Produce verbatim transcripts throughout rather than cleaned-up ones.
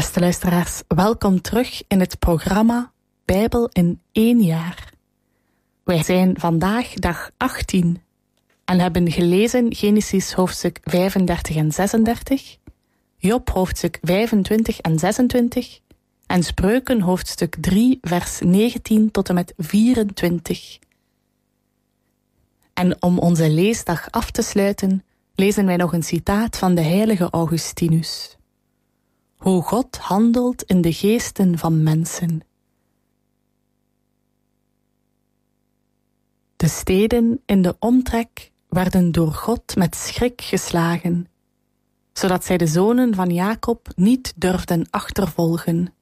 Beste luisteraars, welkom terug in het programma Bijbel in één jaar. Wij zijn vandaag dag achttien en hebben gelezen Genesis hoofdstuk vijfendertig en zesendertig, Job hoofdstuk vijfentwintig en zesentwintig en Spreuken hoofdstuk drie vers negentien tot en met vierentwintig. En om onze leesdag af te sluiten, lezen wij nog een citaat van de heilige Augustinus. Hoe God handelt in de geesten van mensen. De steden in de omtrek werden door God met schrik geslagen, zodat zij de zonen van Jacob niet durfden achtervolgen.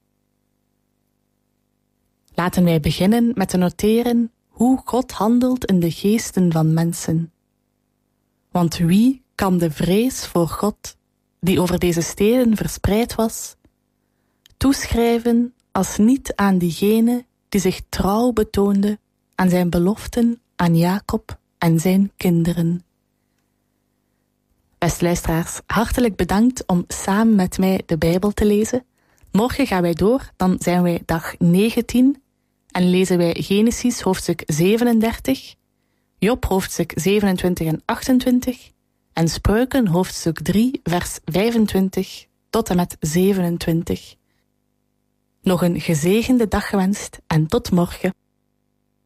Laten wij beginnen met te noteren hoe God handelt in de geesten van mensen. Want wie kan de vrees voor God, die over deze steden verspreid was, toeschrijven als niet aan diegene die zich trouw betoonde aan zijn beloften aan Jacob en zijn kinderen. Beste luisteraars, hartelijk bedankt om samen met mij de Bijbel te lezen. Morgen gaan wij door, dan zijn wij dag negentien en lezen wij Genesis hoofdstuk zevenendertig, Job hoofdstuk zevenentwintig en achtentwintig en Spreuken hoofdstuk drie vers vijfentwintig tot en met zevenentwintig. Nog een gezegende dag gewenst en tot morgen.